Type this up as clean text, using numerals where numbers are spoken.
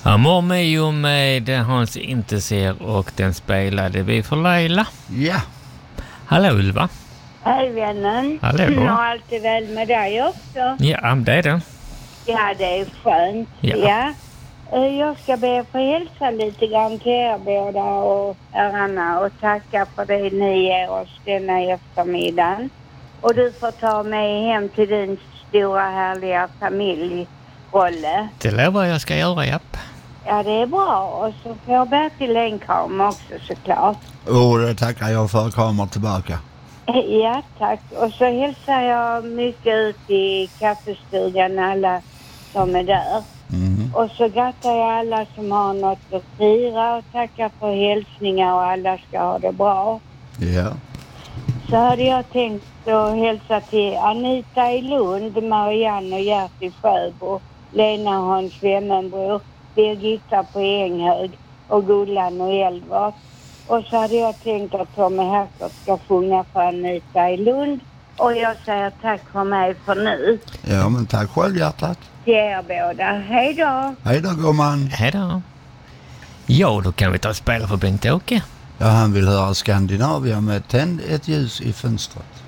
Amor mio med Hans Interser och den spelade vi för Laila. Ja. Hallå Ulva. Hej vännen. Hallå. Och allt är väl med dig också? Ja, det är det. Ja, det är skönt. Ja. Jag ska be att få hälsa lite grann till er båda och herrarna och tacka för det ni ger oss denna eftermiddagen. Och du får ta mig hem till din stora härliga familj, Rolle. Det lovar jag ska göra, japp. Ja, det är bra. Och så får Bertil en kram också såklart. Det tackar jag för, kommer tillbaka. Ja, tack. Och så hälsar jag mycket ut i kaffestugan alla som är där. Och så grattar jag alla som har något att fira och tackar för hälsningar och alla ska ha det bra. Ja. Så hade jag tänkt att hälsa till Anita i Lund, Marianne och Gert i Sjöbo, Lena och Hans Wemmenbror, Birgitta på Änghög och Gullan och Elvart. Och så hade jag tänkt att Tommy Hackert ska sjunga för Anita i Lund. Och jag säger tack för mig för nu. Ja, men tack själv hjärtat. Till er båda. Hej då. Hej då, gumman. Hej då. Ja, då kan vi ta och spela för Bengt-Åke. Ja, han vill höra Skandinavia med Tänd ett ljus i fönstret.